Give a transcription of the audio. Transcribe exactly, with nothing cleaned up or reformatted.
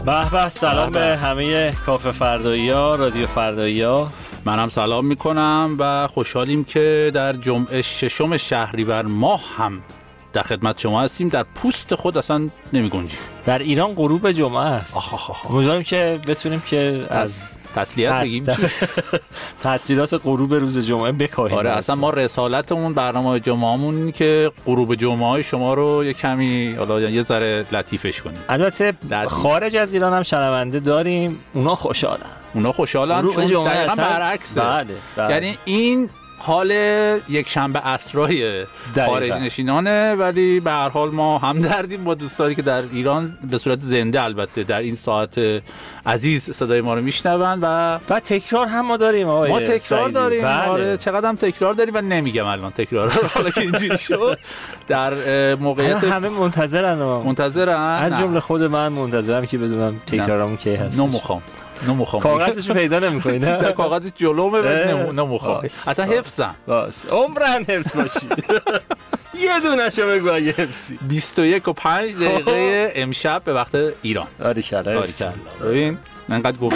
به به، سلام به همه کافه فردایی‌ها، رادیو فردایی‌ها. منم سلام میکنم و خوشحالیم که در جمعه ششم شهریور ماه هم در خدمت شما هستیم. در پوست خود اصلا نمی گنجیم. در ایران غروب جمعه است. امیدواریم که بتونیم که از تسلیت بگیم تأثیرات غروب روز جمعه بکاهیم. آره، اصلا ما رسالتمون برنامه جمعهمون اینه که غروب جمعه های شما رو یه کمی حالا یه ذره لطیفش کنیم. البته خارج از ایران هم شنونده داریم، اونا خوشحالن. اونا خوشحالن چون دقیقاً برعکسه. بله، بله. یعنی این حال یک شنبه عصرای خارج نشینانه، ولی به هر حال ما هم دردیم با دوستانی که در ایران به صورت زنده البته در این ساعت عزیز صدای ما رو میشنون و و تکرار هم ما داریم. آقای ما تکرار سعیدی. داریم. بله. آره، چقدر هم تکرار داریم و نمیگم الان تکرار رو حالا که اینجوری شد. در موقعیت همه منتظرن منتظرن از جمله خود من منتظرم که بدونم تکرارمون کی هست. نمیخوام نمیخوام کاغذشو پیدا نمی‌کنی نه؟ در کاغذ جلومه و نمیخوام اصلا حفظم. باش عمرن حفظ باشی. یه دونه‌شو بگو اگه حفظی. بیست و یک و پنج دقیقه امشب به وقت ایران. باریکلا. ببین انقدر